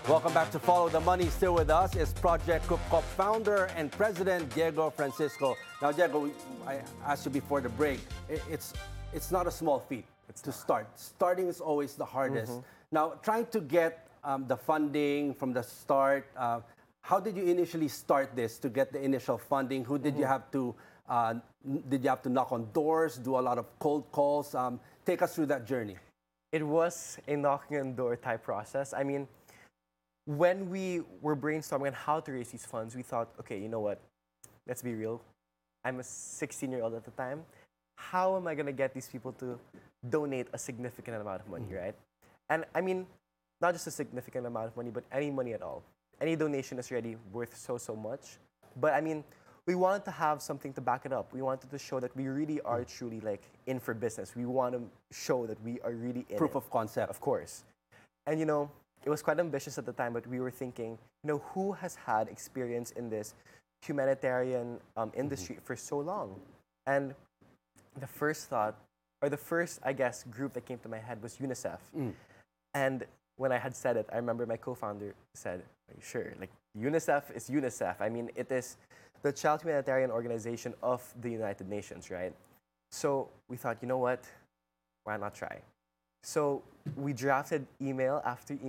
Welcome back to Follow the Money. Still with us is Project Cook founder and president Diego Francisco. Now, Diego, I asked you before the break. It's not a small feat to start. Starting is always the hardest. Now, trying to get the funding from the start. How did you initially start this to get the initial funding? Who did you have to? Did you have to knock on doors? Do a lot of cold calls? Take us through that journey. It was a knocking on door type process. I mean, when we were brainstorming on how to raise these funds, we thought, okay, you know what? Let's be real. I'm a 16-year-old at the time. How am I going to get these people to donate a significant amount of money, right? And I mean, not just a significant amount of money, but any money at all. Any donation is already worth so much. But I mean, we wanted to have something to back it up. We wanted to show that we really are truly like in for business. We want to show that we are really in Proof it, of concept. of course. And you know, it was quite ambitious at the time, but we were thinking, you know, who has had experience in this humanitarian industry for so long? And the first thought, or the first, I guess, group that came to my head was UNICEF. And when I had said it, I remember my co-founder said, are you sure? Like, UNICEF is UNICEF. I mean, it is the Child Humanitarian Organization of the United Nations, right? So we thought, you know what? Why not try? So we drafted email after email